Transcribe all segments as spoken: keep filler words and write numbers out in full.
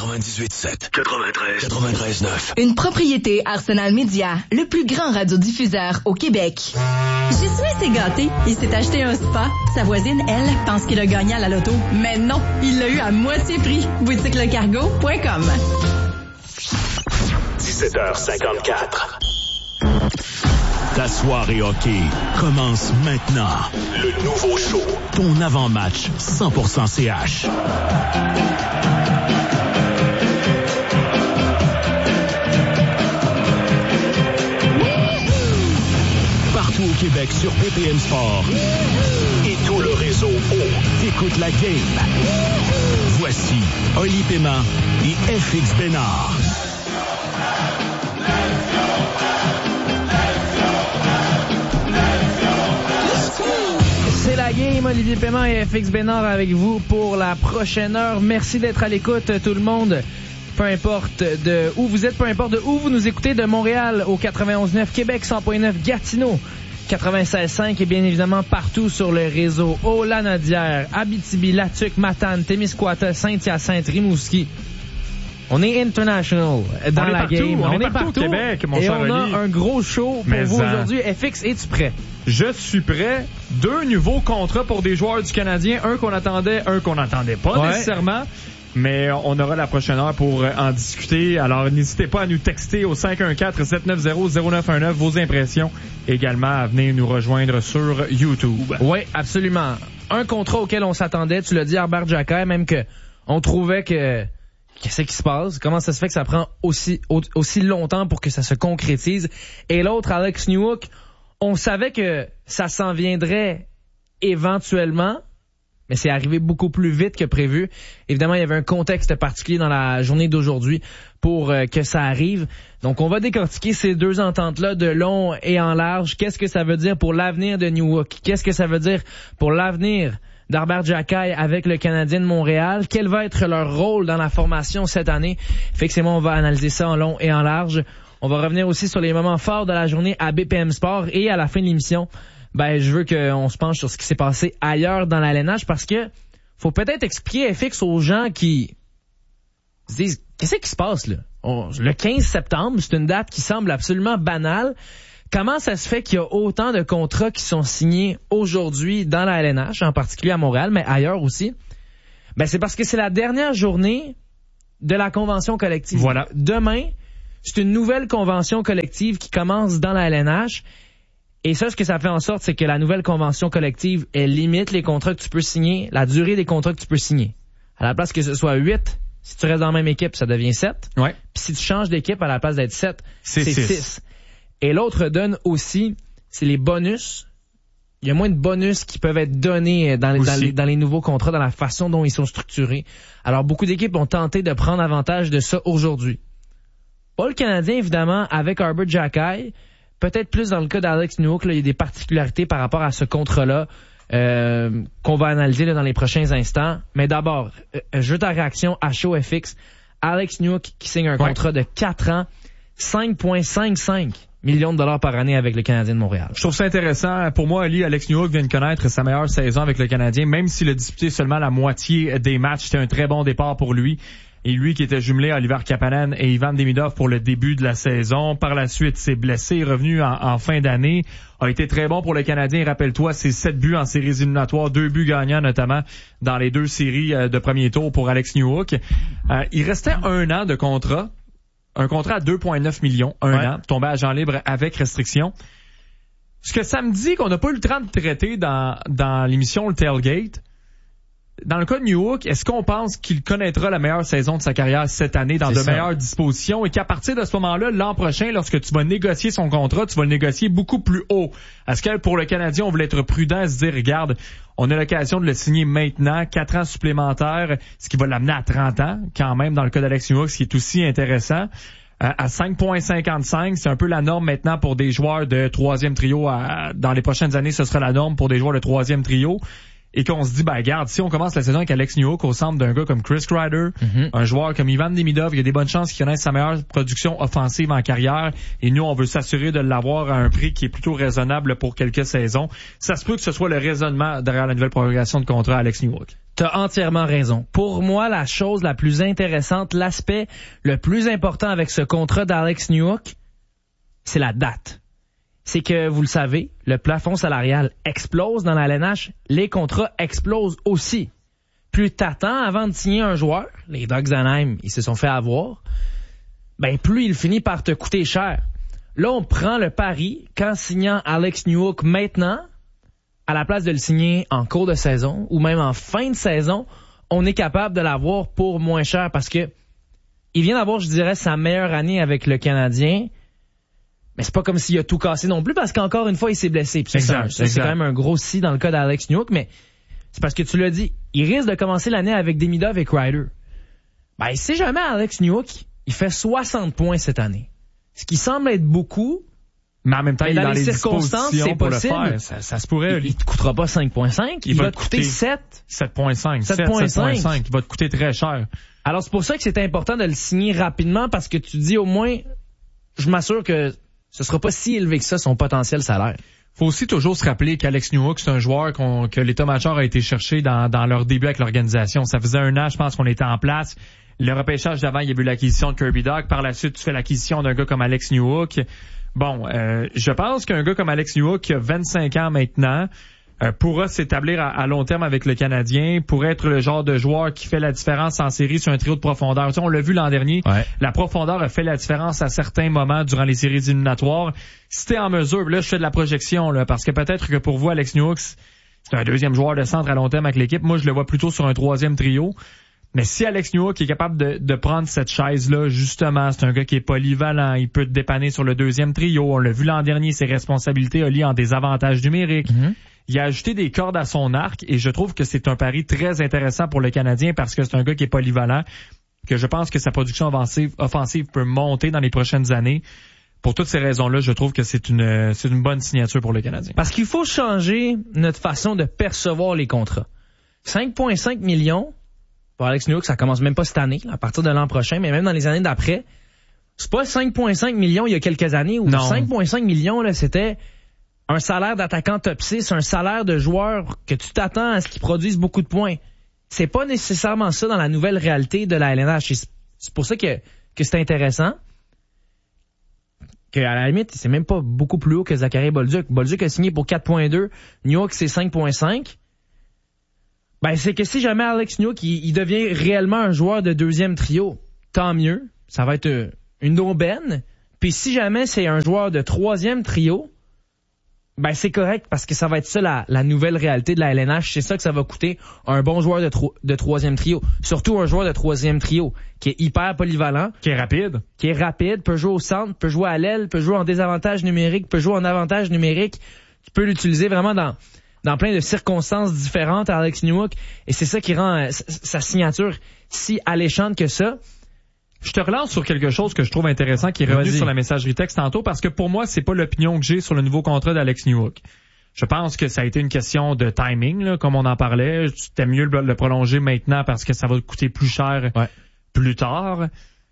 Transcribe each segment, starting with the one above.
quatre-vingt-dix-huit sept, quatre-vingt-treize, quatre-vingt-treize neuf. Une propriété Arsenal Média, le plus grand radiodiffuseur au Québec. Jésus s'est gâté. Il s'est acheté un spa. Sa voisine, elle, pense qu'il a gagné à la loto. Mais non, il l'a eu à moitié prix. boutique le cargo point com. dix-sept heures cinquante-quatre. Ta soirée hockey commence maintenant. Le nouveau show. Ton avant-match cent pour cent C H. Partout au Québec sur B P M Sport. Et tout le réseau O. T'écoutes la game. Voici Oli Paiement et F X Bénard. C'est la game, Olivier Paiement et F X Bénard avec vous pour la prochaine heure. Merci d'être à l'écoute, tout le monde. Peu importe de où vous êtes, peu importe de où vous nous écoutez, de Montréal au quatre-vingt-onze neuf, Québec cent point neuf, Gatineau quatre-vingt-seize cinq et bien évidemment partout sur le réseau. Haut-Lanaudière, Abitibi, Latuc, Matane, Témiscouata, Saint-Hyacinthe, Rimouski. On est international dans la partout, game. On, on est est partout, partout au Québec, mon et cher on Oli. a un gros show pour Mais vous en... aujourd'hui. F X, es-tu prêt? Je suis prêt. Deux nouveaux contrats pour des joueurs du Canadien. Un qu'on attendait, un qu'on n'attendait pas ouais. nécessairement. Mais on aura la prochaine heure pour en discuter. Alors, n'hésitez pas à nous texter au cinq un quatre, sept neuf zéro, zéro neuf un neuf vos impressions. Également, à venir nous rejoindre sur YouTube. Oui, absolument. Un contrat auquel on s'attendait, tu l'as dit, Herbert Jacquet, même que on trouvait que... Qu'est-ce qui se passe? Comment ça se fait que ça prend aussi, aussi longtemps pour que ça se concrétise? Et l'autre, Alex Newhook, on savait que ça s'en viendrait éventuellement, mais c'est arrivé beaucoup plus vite que prévu. Évidemment, il y avait un contexte particulier dans la journée d'aujourd'hui pour euh, que ça arrive. Donc, on va décortiquer ces deux ententes-là de long et en large. Qu'est-ce que ça veut dire pour l'avenir de Newhook? Qu'est-ce que ça veut dire pour l'avenir d'Herbert Jacquet avec le Canadien de Montréal? Quel va être leur rôle dans la formation cette année? Effectivement, on va analyser ça en long et en large. On va revenir aussi sur les moments forts de la journée à B P M Sport et à la fin de l'émission, ben, je veux qu'on se penche sur ce qui s'est passé ailleurs dans la L N H parce que faut peut-être expliquer F X aux gens qui se disent, qu'est-ce qui se passe là? On, le quinze septembre, c'est une date qui semble absolument banale. Comment ça se fait qu'il y a autant de contrats qui sont signés aujourd'hui dans la L N H, en particulier à Montréal, mais ailleurs aussi? Ben, c'est parce que c'est la dernière journée de la convention collective. Voilà. Demain, c'est une nouvelle convention collective qui commence dans la L N H. Et ça, ce que ça fait en sorte, c'est que la nouvelle convention collective, elle limite les contrats que tu peux signer, la durée des contrats que tu peux signer. À la place que ce soit huit, si tu restes dans la même équipe, ça devient sept. Ouais. Puis si tu changes d'équipe, à la place d'être sept, c'est six. Et l'autre donne aussi, c'est les bonus. Il y a moins de bonus qui peuvent être donnés dans les, dans les, dans les nouveaux contrats, dans la façon dont ils sont structurés. Alors, beaucoup d'équipes ont tenté de prendre avantage de ça aujourd'hui. Pas le Canadien, évidemment, avec Herbert Jacquet. Peut-être plus dans le cas d'Alex Newhook, là, il y a des particularités par rapport à ce contrat-là euh, qu'on va analyser là, dans les prochains instants. Mais d'abord, euh, je veux ta réaction à Show F X. Alex Newhook qui signe un ouais. contrat de quatre ans, cinq virgule cinquante-cinq millions de dollars par année avec le Canadien de Montréal. Je trouve ça intéressant. Pour moi, Ali, Alex Newhook vient de connaître sa meilleure saison avec le Canadien, même s'il a disputé seulement la moitié des matchs. C'était un très bon départ pour lui. Et lui qui était jumelé à Oliver Kapanen et Ivan Demidov pour le début de la saison. Par la suite, s'est blessé, revenu en, en fin d'année. A été très bon pour le Canadien. Rappelle-toi, c'est sept buts en séries éliminatoires, deux buts gagnants notamment dans les deux séries de premier tour pour Alex Newhook. Euh, il restait un an de contrat. Un contrat à deux virgule neuf millions, un ouais. an, tombé à agent libre avec restriction. Ce que ça me dit qu'on n'a pas eu le temps de traiter dans, dans l'émission Le Tailgate, dans le cas de Newhook, est-ce qu'on pense qu'il connaîtra la meilleure saison de sa carrière cette année dans c'est de ça. meilleures dispositions et qu'à partir de ce moment-là, l'an prochain, lorsque tu vas négocier son contrat, tu vas le négocier beaucoup plus haut? Est-ce que pour le Canadien, on voulait être prudent et se dire, regarde, on a l'occasion de le signer maintenant, quatre ans supplémentaires, ce qui va l'amener à trente ans, quand même, dans le cas d'Alex Newhook, ce qui est aussi intéressant. Euh, à cinq virgule cinquante-cinq, c'est un peu la norme maintenant pour des joueurs de troisième trio. À, dans les prochaines années, ce sera la norme pour des joueurs de troisième trio. Et qu'on se dit, ben regarde, si on commence la saison avec Alex Newhook au centre d'un gars comme Chris Kreider, mm-hmm. un joueur comme Ivan Demidov, il y a des bonnes chances qu'il connaisse sa meilleure production offensive en carrière. Et nous, on veut s'assurer de l'avoir à un prix qui est plutôt raisonnable pour quelques saisons. Ça se peut que ce soit le raisonnement derrière la nouvelle prorogation de contrat à Alex Newhook. T'as entièrement raison. Pour moi, la chose la plus intéressante, l'aspect le plus important avec ce contrat d'Alex Newhook, c'est la date. C'est que, vous le savez, le plafond salarial explose dans la L N H, les contrats explosent aussi. Plus t'attends avant de signer un joueur, les Ducks d'Anaheim, ils se sont fait avoir, ben plus il finit par te coûter cher. Là, on prend le pari qu'en signant Alex Newhook maintenant, à la place de le signer en cours de saison ou même en fin de saison, on est capable de l'avoir pour moins cher parce que il vient d'avoir, je dirais, sa meilleure année avec le Canadien. Mais c'est pas comme s'il a tout cassé non plus parce qu'encore une fois, il s'est blessé. Puis exact, ça, ça c'est quand même un gros si dans le cas d'Alex Newhook, mais c'est parce que tu l'as dit, il risque de commencer l'année avec Demidov et Kreider. Ben, si jamais Alex Newhook, il fait soixante points cette année, ce qui semble être beaucoup. Mais en même temps, mais il est dans dans les les circonstances, dispositions c'est pour possible. le faire. Ça, ça se pourrait. Il, il te coûtera pas cinq virgule cinq, il, il va, va te coûter, coûter sept. sept virgule cinq. sept virgule cinq. Il va te coûter très cher. Alors, c'est pour ça que c'est important de le signer rapidement parce que tu dis au moins, je m'assure que ce sera pas si élevé que ça, son potentiel salaire. Faut aussi toujours se rappeler qu'Alex Newhook, c'est un joueur qu'on, que l'état-major a été chercher dans, dans leur début avec l'organisation. Ça faisait un an, je pense, qu'on était en place. Le repêchage d'avant, il y a eu l'acquisition de Kirby Dach. Par la suite, tu fais l'acquisition d'un gars comme Alex Newhook. Bon, euh, je pense qu'un gars comme Alex Newhook, qui a vingt-cinq ans maintenant, euh, pourra s'établir à, à long terme avec le Canadien, pourrait être le genre de joueur qui fait la différence en série sur un trio de profondeur. Tu sais, on l'a vu l'an dernier, ouais. La profondeur a fait la différence à certains moments durant les séries éliminatoires. Si t'es en mesure, là, je fais de la projection, là, parce que peut-être que pour vous, Alex Newhook, c'est un deuxième joueur de centre à long terme avec l'équipe. Moi, je le vois plutôt sur un troisième trio. Mais si Alex Newhook est capable de, de prendre cette chaise-là, justement, c'est un gars qui est polyvalent, il peut te dépanner sur le deuxième trio. On l'a vu l'an dernier, ses responsabilités ont lié en désavantages numériques. Mm-hmm. Il a ajouté des cordes à son arc et je trouve que c'est un pari très intéressant pour le Canadien parce que c'est un gars qui est polyvalent, que je pense que sa production offensive, offensive peut monter dans les prochaines années. Pour toutes ces raisons-là, je trouve que c'est une, c'est une bonne signature pour le Canadien. Parce qu'il faut changer notre façon de percevoir les contrats. cinq virgule cinq millions pour Alex Newhook, ça commence même pas cette année, à partir de l'an prochain, mais même dans les années d'après. C'est pas cinq virgule cinq millions il y a quelques années, ou cinq virgule cinq millions, là, c'était un salaire d'attaquant top six, un salaire de joueur que tu t'attends à ce qu'il produise beaucoup de points. C'est pas nécessairement ça dans la nouvelle réalité de la L N H. C'est pour ça que, que c'est intéressant. Que, à la limite, c'est même pas beaucoup plus haut que Zachary Bolduc. Bolduc a signé pour quatre virgule deux, Newhook c'est cinq virgule cinq. Ben, c'est que si jamais Alex Newhook, il, il devient réellement un joueur de deuxième trio, tant mieux. Ça va être une aubaine. Puis si jamais c'est un joueur de troisième trio, ben, c'est correct parce que ça va être ça la, la nouvelle réalité de la L N H. C'est ça que ça va coûter un bon joueur de, tro- de troisième trio. Surtout un joueur de troisième trio qui est hyper polyvalent. Qui est rapide. Qui est rapide, peut jouer au centre, peut jouer à l'aile, peut jouer en désavantage numérique, peut jouer en avantage numérique. Tu peux l'utiliser vraiment dans... dans plein de circonstances différentes à Alex Newhook, et c'est ça qui rend euh, sa signature si alléchante que ça. Je te relance sur quelque chose que je trouve intéressant qui est revenu Vas-y. sur la messagerie texte tantôt, parce que pour moi, c'est pas l'opinion que j'ai sur le nouveau contrat d'Alex Newhook. Je pense que ça a été une question de timing, là, comme on en parlait. C'était mieux le, le prolonger maintenant parce que ça va coûter plus cher ouais. plus tard.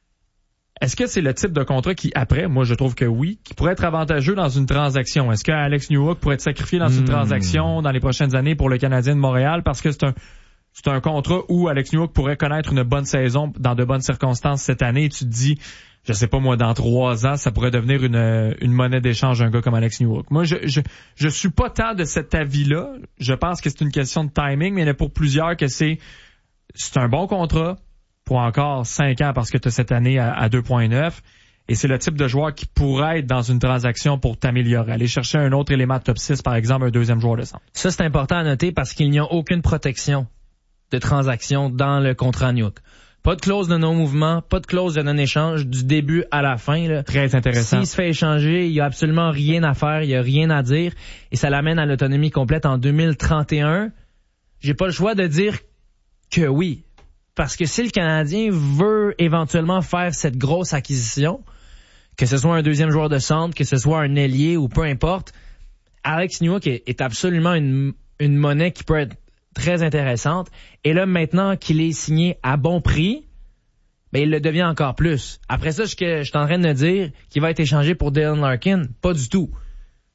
Est-ce que c'est le type de contrat qui, après, moi je trouve que oui, qui pourrait être avantageux dans une transaction? Est-ce que Alex Newhook pourrait être sacrifié dans mmh. une transaction dans les prochaines années pour le Canadien de Montréal? Parce que c'est un c'est un contrat où Alex Newhook pourrait connaître une bonne saison dans de bonnes circonstances cette année. Et tu te dis, je sais pas moi, dans trois ans, ça pourrait devenir une une monnaie d'échange un gars comme Alex Newhook. Moi, je je je suis pas tant de cet avis-là. Je pense que c'est une question de timing, mais il y en a pour plusieurs que c'est c'est un bon contrat pour encore cinq ans parce que tu as cette année à, à deux virgule neuf. Et c'est le type de joueur qui pourrait être dans une transaction pour t'améliorer. Aller chercher un autre élément de top six, par exemple, un deuxième joueur de centre. Ça, c'est important à noter parce qu'il n'y a aucune protection de transaction dans le contrat Newhook. Pas de clause de non-mouvement, pas de clause de non-échange du début à la fin. Là. Très intéressant. S'il se fait échanger, il y a absolument rien à faire, il y a rien à dire. Et ça l'amène à l'autonomie complète en deux mille trente et un. J'ai pas le choix de dire que oui. Parce que si le Canadien veut éventuellement faire cette grosse acquisition, que ce soit un deuxième joueur de centre, que ce soit un ailier ou peu importe, Alex Newhook est, est absolument une, une monnaie qui peut être très intéressante. Et là, maintenant qu'il est signé à bon prix, ben, il le devient encore plus. Après ça, je, je suis en train de dire qu'il va être échangé pour Dylan Larkin. Pas du tout.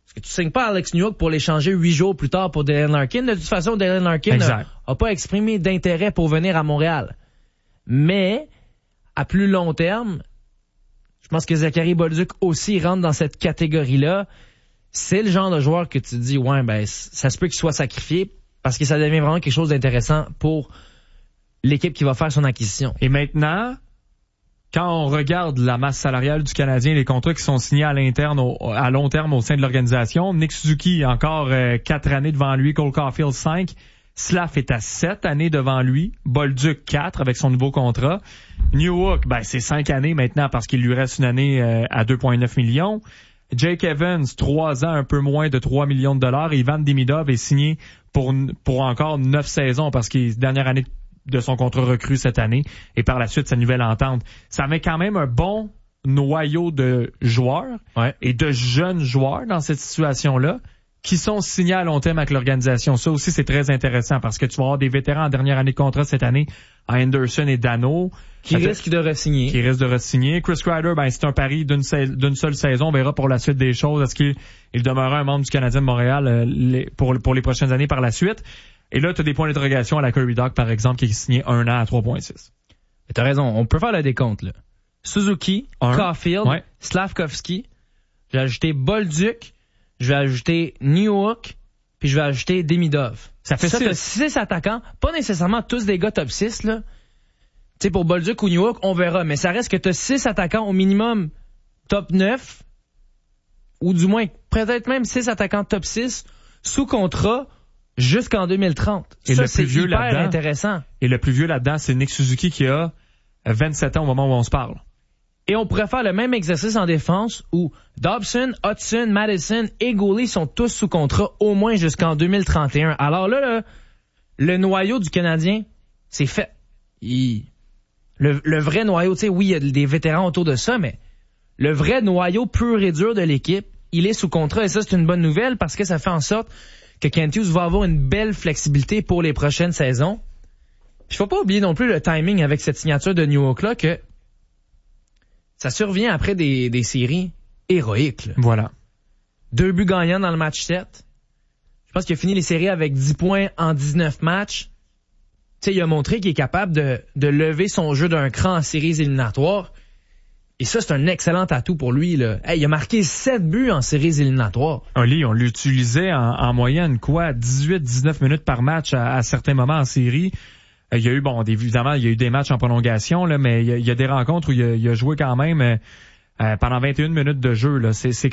Parce que tu signes pas Alex Newhook pour l'échanger huit jours plus tard pour Dylan Larkin. De toute façon, Dylan Larkin n'a, a pas exprimé d'intérêt pour venir à Montréal. Mais, à plus long terme, je pense que Zachary Bolduc aussi rentre dans cette catégorie-là. C'est le genre de joueur que tu te dis, ouais, ben, ça se peut qu'il soit sacrifié parce que ça devient vraiment quelque chose d'intéressant pour l'équipe qui va faire son acquisition. Et maintenant, quand on regarde la masse salariale du Canadien, les contrats qui sont signés à l'interne, au, à long terme au sein de l'organisation, Nick Suzuki encore euh, quatre années devant lui, Cole Caulfield cinq, Slav est à sept années devant lui, Bolduc quatre avec son nouveau contrat, Newhook, ben c'est cinq années maintenant parce qu'il lui reste une année euh, à deux virgule neuf millions. Jake Evans, trois ans, un peu moins de trois millions de dollars. Et Ivan Demidov est signé pour pour encore neuf saisons parce qu'il est dernière année de son contrat recru cette année et par la suite sa nouvelle entente. Ça met quand même un bon noyau de joueurs ouais. et de jeunes joueurs dans cette situation-là qui sont signés à long terme avec l'organisation. Ça aussi, c'est très intéressant parce que tu vas avoir des vétérans en dernière année de contrat cette année, Anderson et Dano. Qui risquent de re-signer. Qui risquent de re-signer. Chris Kreider, ben, c'est un pari d'une, sa- d'une seule saison. On verra pour la suite des choses. Est-ce qu'il il demeurera un membre du Canadien de Montréal euh, les, pour, pour les prochaines années par la suite? Et là, tu as des points d'interrogation à la Curry Dock, par exemple, qui est signé un an à trois virgule six. Tu as raison. On peut faire le décompte, là. Suzuki, un. Caulfield, ouais. Slavkovski. Je vais ajouter Bolduc. Je vais ajouter Newhook. Puis je vais ajouter Demidov. Ça fait ça, six. t'as six attaquants. Pas nécessairement tous des gars top six, là. Tu sais, pour Bolduc ou Newhook, on verra. Mais ça reste que t'as six attaquants au minimum top neuf. Ou du moins, peut-être même six attaquants top six sous contrat jusqu'en deux mille trente. Et ça, le plus c'est vieux hyper là-dedans, intéressant. Et le plus vieux là-dedans, c'est Nick Suzuki qui a vingt-sept ans au moment où on se parle. Et on pourrait faire le même exercice en défense où Dobson, Hudson, Madison et Goulet sont tous sous contrat au moins jusqu'en deux mille trente et un. Alors là, là le noyau du Canadien, c'est fait. Il... Le, le vrai noyau, tu sais, oui, il y a des vétérans autour de ça, mais le vrai noyau pur et dur de l'équipe, il est sous contrat. Et ça, c'est une bonne nouvelle parce que ça fait en sorte que Kent Hughes va avoir une belle flexibilité pour les prochaines saisons. Puis faut pas oublier non plus le timing avec cette signature de Newhook-là que ça survient après des, des séries héroïques. Là. Voilà. Deux buts gagnants dans le match sept. Je pense qu'il a fini les séries avec dix points en dix-neuf matchs. Tu sais, il a montré qu'il est capable de, de lever son jeu d'un cran en séries éliminatoires. Et ça, c'est un excellent atout pour lui. Là. Hey, il a marqué sept buts en séries éliminatoires. Oli, on l'utilisait en, en moyenne, quoi, dix-huit dix-neuf minutes par match à, à certains moments en série. Euh, il y a eu, bon, évidemment, il y a eu des matchs en prolongation, là, mais il y a, il y a des rencontres où il a, il a joué quand même euh, pendant vingt et une minutes de jeu. Là. C'est, c'est